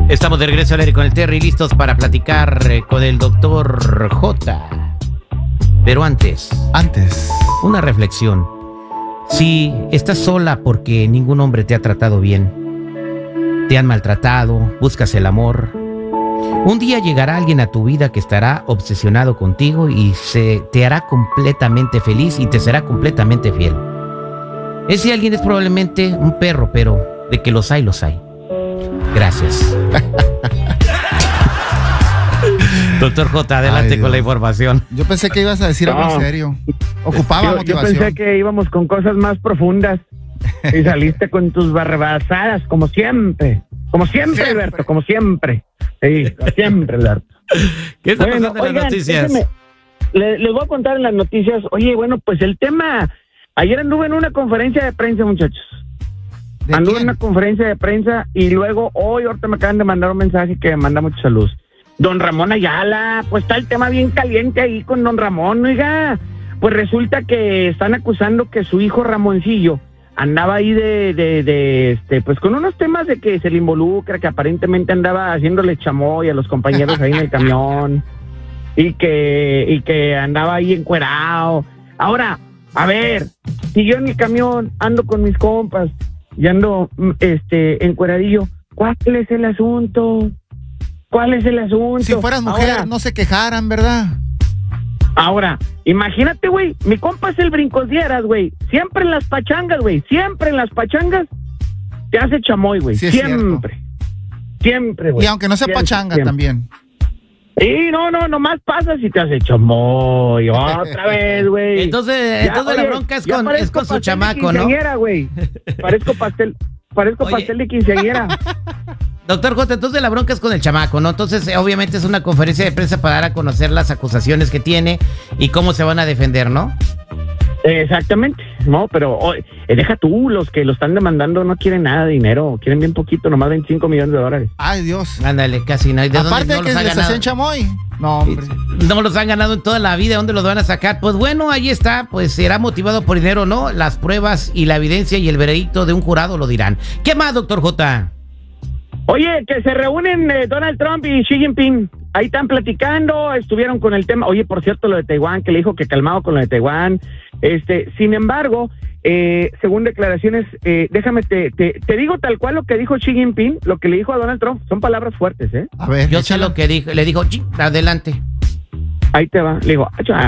Estamos de regreso al aire con el Terry, listos para platicar con el doctor J. Pero antes, una reflexión. Si estás sola porque ningún hombre te ha tratado bien, te han maltratado, buscas el amor, un día llegará alguien a tu vida que estará obsesionado contigo y te hará completamente feliz y te será completamente fiel. Ese alguien es probablemente un perro, pero de que los hay, los hay. Gracias. Doctor J, adelante con la información. Yo pensé que ibas a decir algo serio. Ocupaba motivación. Yo pensé que íbamos con cosas más profundas y saliste con tus barrabasadas, como siempre. Como siempre, Alberto, como siempre. Sí, siempre, Alberto. ¿Qué está pasando en las noticias? Les voy a contar en las noticias. Oye, bueno, pues el tema... Ayer anduve en una conferencia de prensa, muchachos. Anduve en una conferencia de prensa y luego ahorita me acaban de mandar un mensaje que me manda mucha salud. Don Ramón Ayala, pues está el tema bien caliente ahí con don Ramón, oiga. Pues resulta que están acusando que su hijo Ramoncillo andaba ahí pues con unos temas de que se le involucra, que aparentemente andaba haciéndole chamoy a los compañeros ahí en el camión y que andaba ahí encuerado. Ahora, a ver, si yo en el camión ando con mis compas y ando encueradillo, ¿cuál es el asunto? ¿Cuál es el asunto? Si fueras mujer, ahora, no se quejaran, ¿verdad? Ahora, imagínate, güey, mi compa es el brincosdieras, güey. Siempre en las pachangas, güey. Siempre en las pachangas te hace chamoy, güey. Sí, siempre. Siempre, güey. Y aunque no sea pachanga también. Y nomás pasa si te has hecho muy otra vez, güey. Entonces la bronca es con su chamaco, ¿no? Güey. Parezco pastel de quinceañera. Doctor J, entonces la bronca es con el chamaco, ¿no? Entonces, obviamente es una conferencia de prensa para dar a conocer las acusaciones que tiene y cómo se van a defender, ¿no? Exactamente, no, pero deja tú, los que lo están demandando no quieren nada de dinero, quieren bien poquito, nomás $25 millones. Ay, Dios. Ándale, casi no. Aparte de que les hacen chamoy. No, hombre. No los han ganado en toda la vida, ¿dónde los van a sacar? Pues bueno, ahí está, pues será motivado por dinero, ¿no? Las pruebas y la evidencia y el veredicto de un jurado lo dirán. ¿Qué más, doctor J? Oye, que se reúnen Donald Trump y Xi Jinping. Ahí están platicando, estuvieron con el tema. Oye, por cierto, lo de Taiwán, que le dijo que calmado con lo de Taiwán. Sin embargo, según declaraciones, déjame, te digo tal cual lo que dijo Xi Jinping, lo que le dijo a Donald Trump, son palabras fuertes, ¿eh? A ver, yo sé lo que dijo, le dijo, adelante. Ahí te va, le digo,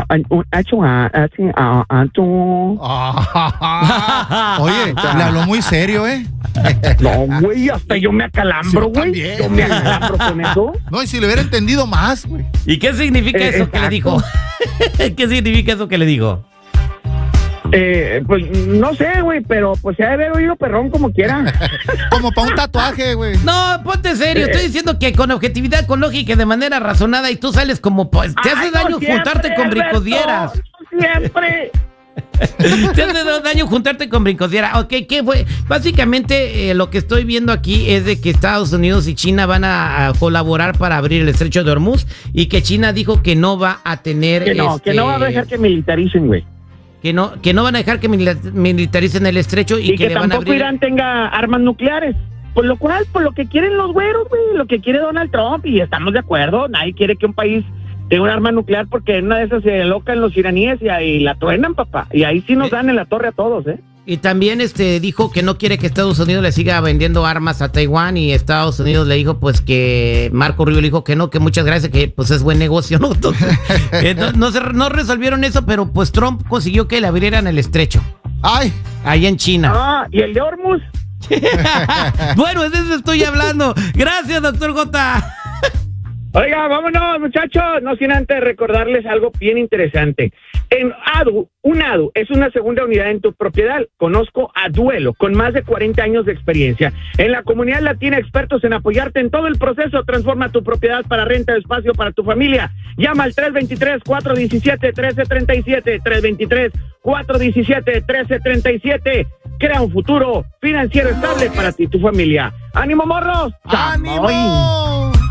oye, le habló muy serio, ¿eh? No, güey, hasta yo me acalambro, güey. Yo me acalambro con eso. No, y si le hubiera entendido más, güey. ¿Y qué significa eso que le dijo? ¿Qué significa eso que le dijo? Pues no sé, güey, pero pues se ha de haber oído perrón como quiera. Como para un tatuaje, güey. No, ponte serio, estoy diciendo que con objetividad, con lógica y de manera razonada y tú sales como, pues, te hace daño juntarte con brincosdieras. Siempre. Te hace daño juntarte con brincosdieras. Ok, ¿qué fue? Básicamente lo que estoy viendo aquí es de que Estados Unidos y China van a colaborar para abrir el estrecho de Hormuz y que China dijo que no va a tener... Que no va a dejar que militaricen, güey. Que no van a dejar que militaricen el estrecho y que le van a abrir... tampoco Irán tenga armas nucleares. Por lo cual, por lo que quieren los güeros, güey, lo que quiere Donald Trump, y estamos de acuerdo, nadie quiere que un país tenga un arma nuclear porque en una de esas se alocan los iraníes y ahí la truenan, papá. Y ahí sí nos dan en la torre a todos, ¿eh? Y también dijo que no quiere que Estados Unidos le siga vendiendo armas a Taiwán, y Estados Unidos le dijo pues que Marco Rubio le dijo que no, que muchas gracias, que pues es buen negocio, ¿no? Entonces, no resolvieron eso, pero pues Trump consiguió que le abrieran el estrecho. ¡Ay! Ahí en China. ¿Y el de Hormuz? Bueno, de eso estoy hablando. Gracias, doctor J. Oiga, vámonos, muchachos, no sin antes recordarles algo bien interesante. En un ADU es una segunda unidad en tu propiedad. Conozco a Duelo, con más de 40 años de experiencia. En la comunidad latina, expertos en apoyarte en todo el proceso. Transforma tu propiedad para renta de espacio para tu familia. Llama al 323-417-1337, 323-417-1337. Crea un futuro financiero estable para ti y tu familia. ¡Ánimo, morros! ¡Ánimo!